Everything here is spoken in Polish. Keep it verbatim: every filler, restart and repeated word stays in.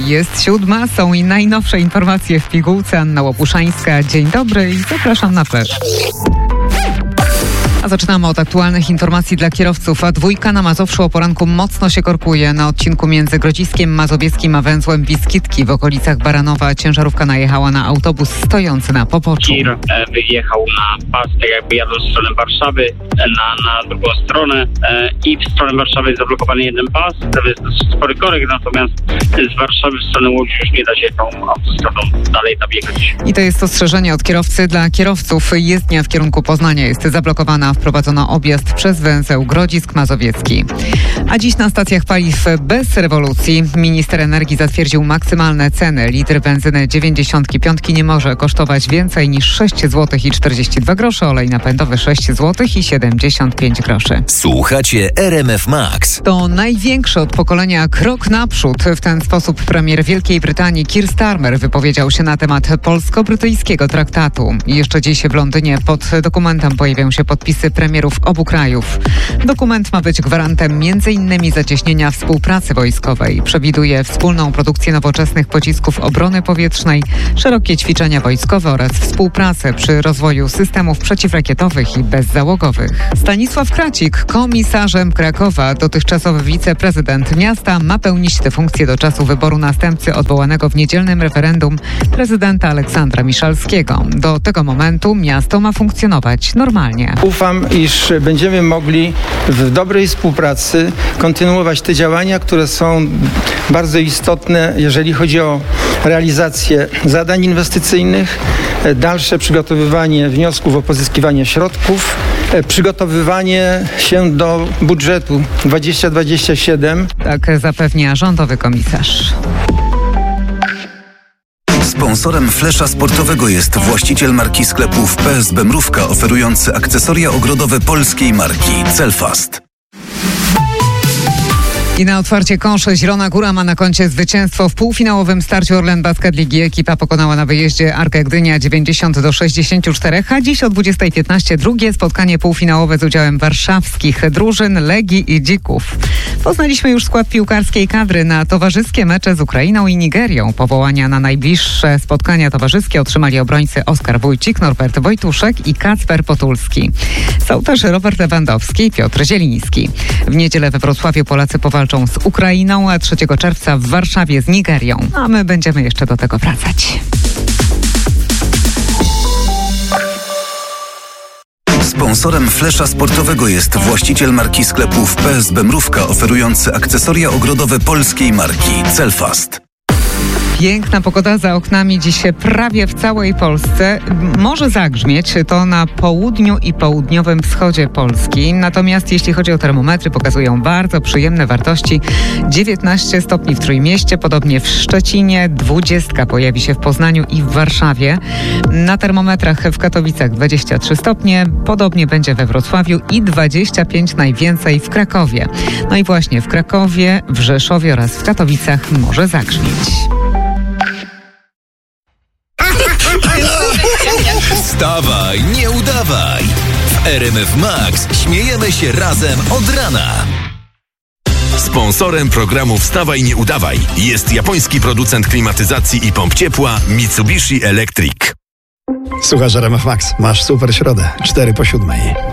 Jest siódma, są i najnowsze informacje w pigułce. Anna Łopuszańska. Dzień dobry i zapraszam na flesz. A zaczynamy od aktualnych informacji dla kierowców. A dwójka na Mazowszu o poranku mocno się korkuje. Na odcinku między Grodziskiem Mazowieckim a węzłem Wiskitki w okolicach Baranowa ciężarówka najechała na autobus stojący na poboczu. Tir e, wyjechał na pas, tak jakby jadł w stronę Warszawy, e, na, na drugą stronę e, i w stronę Warszawy jest zablokowany jeden pas. To jest dosyć spory korek, natomiast z Warszawy w stronę Łodzi już nie da się tą autostradą dalej nabiegać. I to jest ostrzeżenie od kierowcy dla kierowców. Jezdnia w kierunku Poznania jest zablokowana. Wprowadzono objazd przez węzeł Grodzisk Mazowiecki. A dziś na stacjach paliw bez rewolucji. Minister energii zatwierdził maksymalne ceny. Litr benzyny dziewięćdziesiąt pięć nie może kosztować więcej niż sześć złotych i czterdzieści dwa grosze, olej napędowy sześć złotych i siedemdziesiąt pięć groszy. Słuchacie R M F Max. To największy od pokolenia krok naprzód. W ten sposób premier Wielkiej Brytanii Keir Starmer wypowiedział się na temat polsko-brytyjskiego traktatu. Jeszcze dziś w Londynie pod dokumentem pojawią się podpisy premierów obu krajów. Dokument ma być gwarantem między innymi zacieśnienia współpracy wojskowej. Przewiduje wspólną produkcję nowoczesnych pocisków obrony powietrznej, szerokie ćwiczenia wojskowe oraz współpracę przy rozwoju systemów przeciwrakietowych i bezzałogowych. Stanisław Kracik, komisarzem Krakowa, dotychczasowy wiceprezydent miasta, ma pełnić tę funkcję do czasu wyboru następcy odwołanego w niedzielnym referendum prezydenta Aleksandra Miszalskiego. Do tego momentu miasto ma funkcjonować normalnie. Ufam, iż będziemy mogli w dobrej współpracy kontynuować te działania, które są bardzo istotne, jeżeli chodzi o realizację zadań inwestycyjnych, dalsze przygotowywanie wniosków o pozyskiwanie środków, przygotowywanie się do budżetu dwudziestego dwudziestego siódmego. Tak zapewnia rządowy komisarz. Sponsorem flesza sportowego jest właściciel marki sklepów P S B Mrówka, oferujący akcesoria ogrodowe polskiej marki Celfast. I na otwarcie kosze Zielona Góra ma na koncie zwycięstwo w półfinałowym starciu Orlen Basket Ligi. Ekipa pokonała na wyjeździe Arkę Gdynia dziewięćdziesiąt do sześćdziesięciu czterech, a dziś o dwudziestej piętnaście drugie spotkanie półfinałowe z udziałem warszawskich drużyn Legii i Dzików. Poznaliśmy już skład piłkarskiej kadry na towarzyskie mecze z Ukrainą i Nigerią. Powołania na najbliższe spotkania towarzyskie otrzymali obrońcy Oskar Wójcik, Norbert Wojtuszek i Kacper Potulski. Są też Robert Lewandowski i Piotr Zieliński. W niedzielę we Wrocławiu Polacy powalczą z Ukrainą, a trzeciego czerwca w Warszawie z Nigerią. A my będziemy jeszcze do tego wracać. Sponsorem flesza sportowego jest właściciel marki sklepów P S B Mrówka, oferujący akcesoria ogrodowe polskiej marki Celfast. Piękna pogoda za oknami dziś prawie w całej Polsce. Może zagrzmieć to na południu i południowym wschodzie Polski. Natomiast jeśli chodzi o termometry, pokazują bardzo przyjemne wartości. dziewiętnaście stopni w Trójmieście, podobnie w Szczecinie, dwadzieścia pojawi się w Poznaniu i w Warszawie. Na termometrach w Katowicach dwadzieścia trzy stopnie, podobnie będzie we Wrocławiu i dwadzieścia pięć najwięcej w Krakowie. No i właśnie w Krakowie, w Rzeszowie oraz w Katowicach może zagrzmieć. Wstawaj, nie udawaj! W R M F Max śmiejemy się razem od rana. Sponsorem programu Wstawaj, nie udawaj jest japoński producent klimatyzacji i pomp ciepła Mitsubishi Electric. Słuchasz R M F Max, masz super środę, cztery po siódmej.